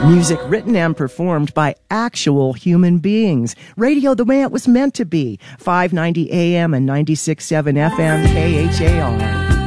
Music written and performed by actual human beings. Radio the way it was meant to be. 590 AM and 96.7 FM KHAR.